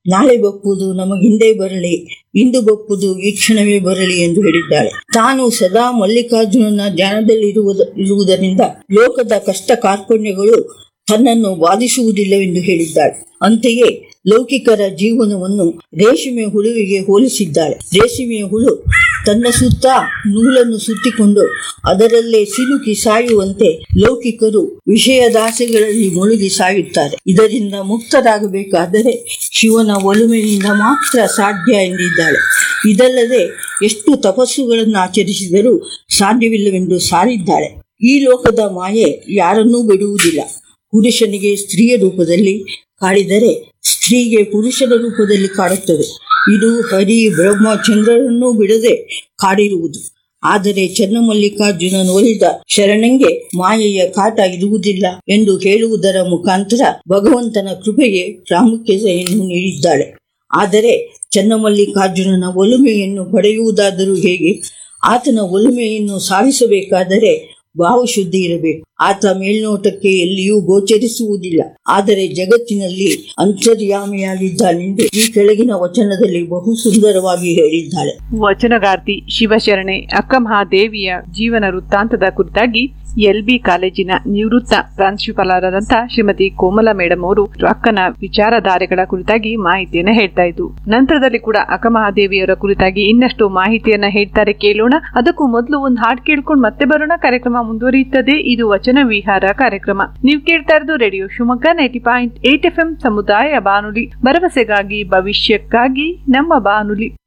ನಾಳೆ ಬಪ್ಪುದು ನಮಗಿಂದೇ ಬರಲಿ, ಇಂದು ಬಪ್ಪುದು ಈ ಕ್ಷಣವೇ ಬರಲಿ ಎಂದು ಹೇಳಿದ್ದಾಳೆ. ತಾನು ಸದಾ ಮಲ್ಲಿಕಾರ್ಜುನನ ಧ್ಯಾನದಲ್ಲಿರುವುದರಿಂದ ಲೋಕದ ಕಷ್ಟ ಕಾರ್ಪಣ್ಯಗಳು ತನ್ನನ್ನು ಬಾಧಿಸುವುದಿಲ್ಲವೆಂದು ಹೇಳಿದ್ದಾಳೆ. ಅಂತೆಯೇ ಲೌಕಿಕರ ಜೀವನವನ್ನು ರೇಷ್ಮೆ ಹುಳುವಿಗೆ ಹೋಲಿಸಿದ್ದಾಳೆ. ರೇಷ್ಮೆಯ ಹುಳು ತನ್ನ ಸುತ್ತ ನೂಲನ್ನು ಸುತ್ತಿಕೊಂಡು ಅದರಲ್ಲೇ ಸಿಲುಕಿ ಸಾಯುವಂತೆ ಲೌಕಿಕರು ವಿಷಯದಾಸೆಗಳಲ್ಲಿ ಮುಳುಗಿ ಸಾಯುತ್ತಾರೆ. ಇದರಿಂದ ಮುಕ್ತರಾಗಬೇಕಾದರೆ ಶಿವನ ಒಲುಮೆಯಿಂದ ಮಾತ್ರ ಸಾಧ್ಯ ಎಂದಿದ್ದಾಳೆ. ಇದಲ್ಲದೆ ಎಷ್ಟು ತಪಸ್ಸುಗಳನ್ನು ಆಚರಿಸಿದರೂ ಸಾಧ್ಯವಿಲ್ಲವೆಂದು ಸಾರಿದ್ದಾಳೆ. ಈ ಲೋಕದ ಮಾಯೆ ಯಾರನ್ನೂ ಬಿಡುವುದಿಲ್ಲ. ಪುರುಷನಿಗೆ ಸ್ತ್ರೀಯ ರೂಪದಲ್ಲಿ ಕಾಡಿದರೆ ಸ್ತ್ರೀಗೆ ಪುರುಷನ ರೂಪದಲ್ಲಿ ಕಾಡುತ್ತದೆ. ಇದು ಹರಿ ಬ್ರಹ್ಮ ಚಂದ್ರರನ್ನೂ ಬಿಡದೆ ಕಾಡಿರುವುದು. ಆದರೆ ಚನ್ನಮಲ್ಲಿಕಾರ್ಜುನನು ಒಲಿದ ಶರಣಂಗೆ ಮಾಯೆಯ ಕಾಟ ಇರುವುದಿಲ್ಲ ಎಂದು ಹೇಳುವುದರ ಮುಖಾಂತರ ಭಗವಂತನ ಕೃಪೆಗೆ ಪ್ರಾಮುಖ್ಯತೆಯನ್ನು ನೀಡಿದ್ದಾಳೆ. ಆದರೆ ಚನ್ನಮಲ್ಲಿಕಾರ್ಜುನನ ಒಲುಮೆಯನ್ನು ಪಡೆಯುವುದಾದರೂ ಹೇಗೆ? ಆತನ ಒಲುಮೆಯನ್ನು ಸಾಧಿಸಬೇಕಾದರೆ ಭಾವಶುದ್ಧಿ ಇರಬೇಕು. ಆತ ಮೇಲ್ನೋಟಕ್ಕೆ ಎಲ್ಲಿಯೂ ಗೋಚರಿಸುವುದಿಲ್ಲ, ಆದರೆ ಜಗತ್ತಿನಲ್ಲಿ ಅಂತರ್ಯಾಮಿಯಾಗಿದ್ದಾನೆಂದು ಈ ಕೆಳಗಿನ ವಚನದಲ್ಲಿ ಬಹು ಸುಂದರವಾಗಿ ಹೇಳಿದ್ದಾಳೆ. ವಚನಗಾರ್ತಿ ಶಿವಶರಣೆ ಅಕ್ಕ ಮಹಾದೇವಿಯ ಜೀವನ ವೃತ್ತಾಂತದ ಕುರಿತಾಗಿ ಎಲ್ಬಿ ಕಾಲೇಜಿನ ನಿವೃತ್ತ ಪ್ರಾಂಶುಪಾಲರಾದಂತಹ ಶ್ರೀಮತಿ ಕೋಮಲ ಮೇಡಮ್ ಅವರು ಅಕ್ಕನ ವಿಚಾರಧಾರೆಗಳ ಕುರಿತಾಗಿ ಮಾಹಿತಿಯನ್ನ ಹೇಳ್ತಾ ಇದ್ರು. ನಂತರದಲ್ಲಿ ಕೂಡ ಅಕ್ಕ ಮಹಾದೇವಿಯವರ ಕುರಿತಾಗಿ ಇನ್ನಷ್ಟು ಮಾಹಿತಿಯನ್ನ ಹೇಳ್ತಾರೆ, ಕೇಳೋಣ. ಅದಕ್ಕೂ ಮೊದಲು ಒಂದು ಹಾಡು ಕೇಳ್ಕೊಂಡು ಮತ್ತೆ ಬರೋಣ. ಕಾರ್ಯಕ್ರಮ ಮುಂದುವರಿಯುತ್ತದೆ. ಇದು ವಚನ ವಿಹಾರ ಕಾರ್ಯಕ್ರಮ. ನೀವು ಕೇಳ್ತಾ ಇರೋದು ರೇಡಿಯೋ ಶಿವಮೊಗ್ಗ 90.8 FM ಸಮುದಾಯ ಬಾನುಲಿ, ಭರವಸೆಗಾಗಿ ಭವಿಷ್ಯಕ್ಕಾಗಿ ನಮ್ಮ ಬಾನುಲಿ.